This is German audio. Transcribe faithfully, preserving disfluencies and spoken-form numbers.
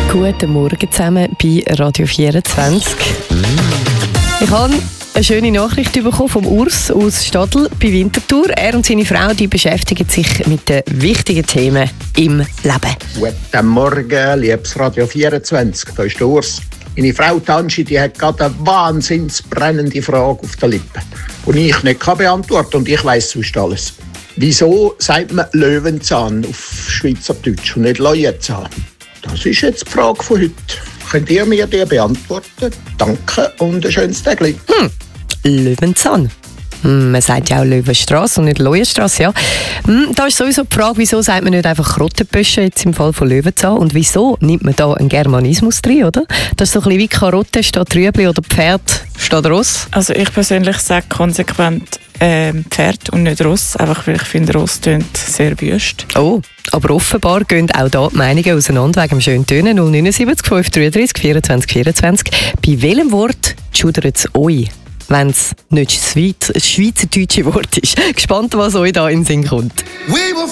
Guten Morgen zusammen bei Radio vierundzwanzig. Ich habe eine schöne Nachricht bekommen vom Urs aus Stadl bei Winterthur. Er und seine Frau die beschäftigen sich mit den wichtigen Themen im Leben. Guten Morgen, liebes Radio vierundzwanzig. Da ist der Urs. Meine Frau Tanschi, die hat gerade eine wahnsinnsbrennende Frage auf der Lippe, die ich nicht beantworten kann und ich weiss sonst alles. Wieso sagt man Löwenzahn auf Schweizerdeutsch und nicht Löwenzahn? Das ist jetzt die Frage von heute. Könnt ihr mir die beantworten? Danke und ein schönes Tag. Hm, Löwenzahn. Hm, man sagt ja auch Löwenstrasse und nicht Löwenstrasse, ja. Hm, da ist sowieso die Frage, wieso sagt man nicht einfach Krottenbüsche jetzt im Fall von Löwenzahn und wieso nimmt man da einen Germanismus drin, oder? Das ist so ein bisschen wie Karotte statt Rüebli oder Pferd statt Ross. Also ich persönlich sage konsequent äh, Pferd und nicht Ross, einfach weil ich finde, Ross tönt sehr wüst. Oh, aber offenbar gehen auch da die Meinungen auseinander wegen dem schönen Tönen. null neun sieben fünf drei drei vierundzwanzig vierundzwanzig. Bei welchem Wort schudert es euch, wenn es nicht das Schweizerdeutsche Wort ist? Gespannt, was euch da in den Sinn kommt.